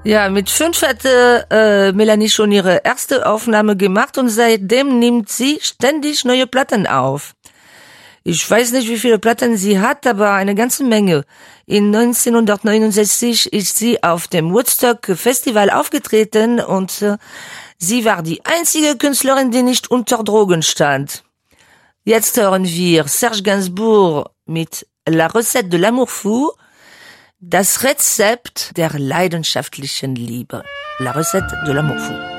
Ja, mit 5 hatte Melanie schon ihre erste Aufnahme gemacht und seitdem nimmt sie ständig neue Platten auf. Ich weiß nicht, wie viele Platten sie hat, aber eine ganze Menge. In 1969 ist sie auf dem Woodstock Festival aufgetreten und sie war die einzige Künstlerin, die nicht unter Drogen stand. Jetzt hören wir Serge Gainsbourg mit La Recette de l'amour fou, das Rezept der leidenschaftlichen Liebe. La Recette de l'amour fou.